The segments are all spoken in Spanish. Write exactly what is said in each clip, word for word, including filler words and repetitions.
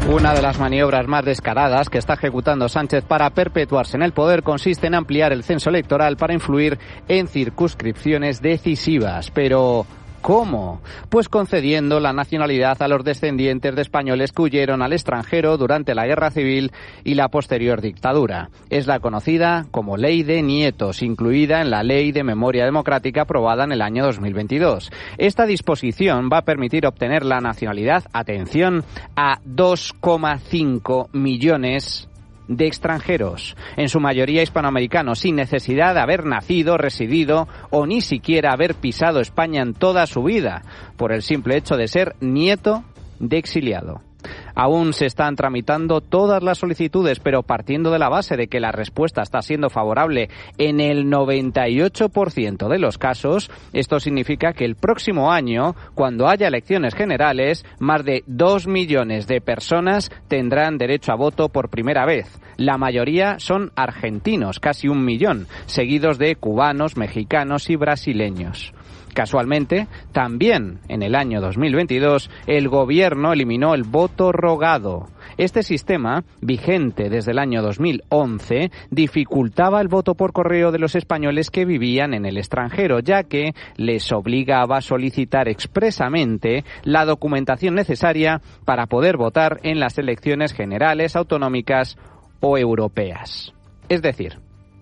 Una de las maniobras más descaradas que está ejecutando Sánchez para perpetuarse en el poder consiste en ampliar el censo electoral para influir en circunscripciones decisivas. Pero ¿cómo? Pues concediendo la nacionalidad a los descendientes de españoles que huyeron al extranjero durante la Guerra Civil y la posterior dictadura. Es la conocida como Ley de Nietos, incluida en la Ley de Memoria Democrática aprobada en el año dos mil veintidós. Esta disposición va a permitir obtener la nacionalidad, atención, a dos coma cinco millones de extranjeros, en su mayoría hispanoamericanos, sin necesidad de haber nacido, residido o ni siquiera haber pisado España en toda su vida, por el simple hecho de ser nieto de exiliado. Aún se están tramitando todas las solicitudes, pero partiendo de la base de que la respuesta está siendo favorable en el noventa y ocho por ciento de los casos, esto significa que el próximo año, cuando haya elecciones generales, más de dos millones de personas tendrán derecho a voto por primera vez. La mayoría son argentinos, casi un millón, seguidos de cubanos, mexicanos y brasileños. Casualmente, también en el año dos mil veintidós, el gobierno eliminó el voto rogado. Este sistema, vigente desde el año dos mil once, dificultaba el voto por correo de los españoles que vivían en el extranjero, ya que les obligaba a solicitar expresamente la documentación necesaria para poder votar en las elecciones generales, autonómicas o europeas. Es decir,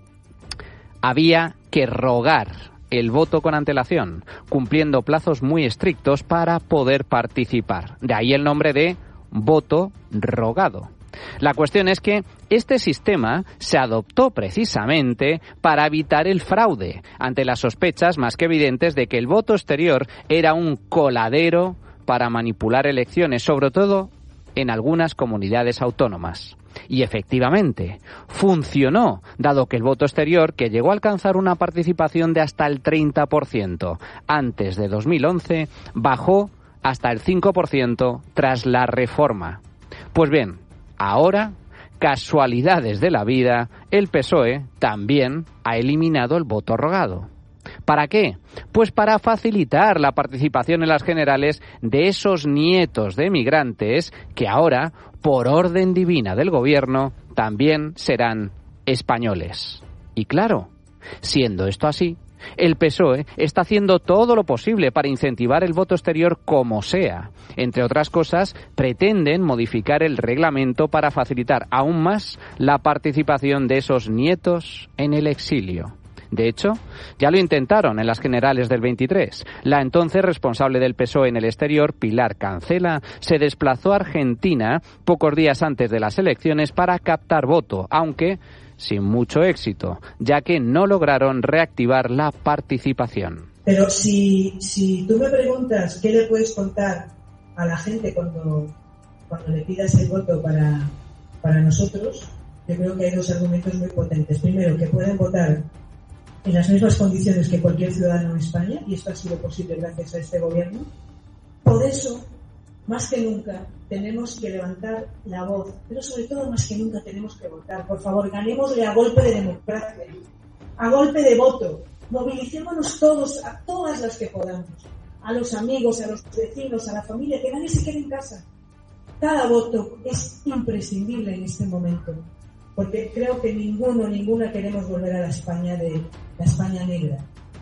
había que rogar el voto con antelación, cumpliendo plazos muy estrictos para poder participar. De ahí el nombre de voto rogado. La cuestión es que este sistema se adoptó precisamente para evitar el fraude, ante las sospechas más que evidentes de que el voto exterior era un coladero para manipular elecciones, sobre todo en algunas comunidades autónomas. Y efectivamente, funcionó, dado que el voto exterior, que llegó a alcanzar una participación de hasta el treinta por ciento antes de dos mil once, bajó hasta el cinco por ciento tras la reforma. Pues bien, ahora, casualidades de la vida, el P S O E también ha eliminado el voto rogado. ¿Para qué? Pues para facilitar la participación en las generales de esos nietos de emigrantes que ahora, por orden divina del gobierno, también serán españoles. Y claro, siendo esto así, el P S O E está haciendo todo lo posible para incentivar el voto exterior como sea. Entre otras cosas, pretenden modificar el reglamento para facilitar aún más la participación de esos nietos en el exilio. De hecho, ya lo intentaron en las generales del veintitrés. La entonces responsable del P S O E en el exterior, Pilar Cancela, se desplazó a Argentina pocos días antes de las elecciones para captar voto, aunque sin mucho éxito, ya que no lograron reactivar la participación. Pero si, si tú me preguntas qué le puedes contar a la gente cuando, cuando le pidas el voto para, para nosotros, yo creo que hay dos argumentos muy potentes. Primero, que pueden votar en las mismas condiciones que cualquier ciudadano en España, y esto ha sido posible gracias a este gobierno. Por eso, más que nunca, tenemos que levantar la voz, pero sobre todo más que nunca tenemos que votar. Por favor, ganémosle a golpe de democracia, a golpe de voto. Movilicémonos todos, a todas las que podamos, a los amigos, a los vecinos, a la familia, que nadie se quede en casa. Cada voto es imprescindible en este momento, porque creo que ninguno, ninguna queremos volver a la España de la España negra,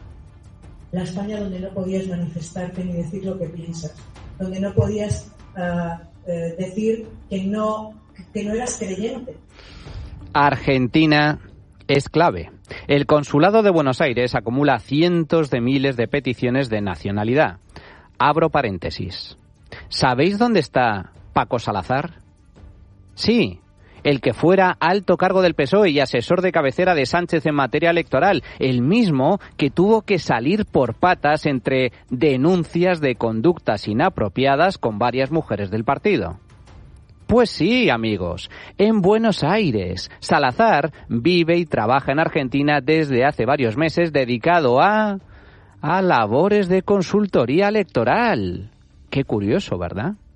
la España donde no podías manifestarte ni decir lo que piensas, donde no podías uh, uh, decir que no, que no eras creyente. Argentina es clave. El Consulado de Buenos Aires acumula cientos de miles de peticiones de nacionalidad. Abro paréntesis. ¿Sabéis dónde está Paco Salazar? Sí, el que fuera alto cargo del P S O E y asesor de cabecera de Sánchez en materia electoral, el mismo que tuvo que salir por patas entre denuncias de conductas inapropiadas con varias mujeres del partido. Pues sí, amigos, en Buenos Aires. Salazar vive y trabaja en Argentina desde hace varios meses, dedicado a... a labores de consultoría electoral. Qué curioso, ¿verdad?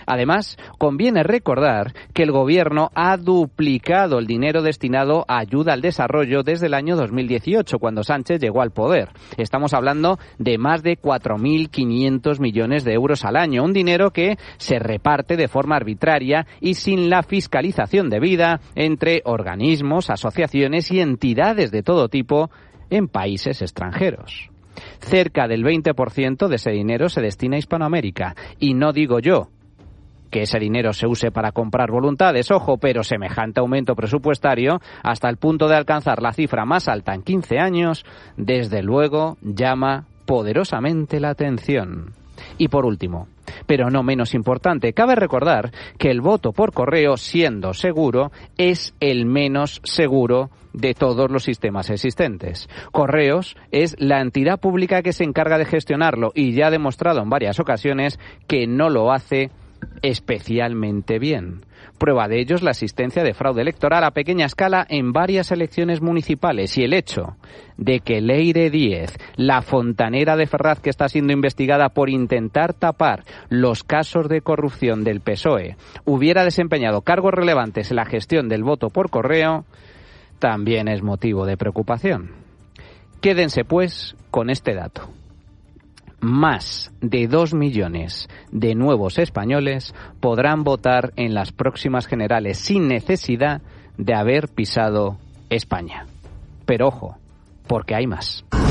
Además, conviene recordar que el Gobierno ha duplicado el dinero destinado a ayuda al desarrollo desde el año dos mil dieciocho, cuando Sánchez llegó al poder. Estamos hablando de más de cuatro mil quinientos millones de euros al año, un dinero que se reparte de forma arbitraria y sin la fiscalización debida entre organismos, asociaciones y entidades de todo tipo en países extranjeros. Cerca del veinte por ciento de ese dinero se destina a Hispanoamérica. Y no digo yo que ese dinero se use para comprar voluntades, ojo, pero semejante aumento presupuestario, hasta el punto de alcanzar la cifra más alta en quince años, desde luego llama poderosamente la atención. Y por último, pero no menos importante, cabe recordar que el voto por correo, siendo seguro, es el menos seguro de todos los sistemas existentes. Correos es la entidad pública que se encarga de gestionarlo y ya ha demostrado en varias ocasiones que no lo hace especialmente bien. Prueba de ello es la existencia de fraude electoral a pequeña escala en varias elecciones municipales y el hecho de que Leire Díez, la fontanera de Ferraz que está siendo investigada por intentar tapar los casos de corrupción del P S O E, hubiera desempeñado cargos relevantes en la gestión del voto por correo, también es motivo de preocupación. Quédense pues con este dato. Más de dos millones de nuevos españoles podrán votar en las próximas generales sin necesidad de haber pisado España. Pero ojo, porque hay más.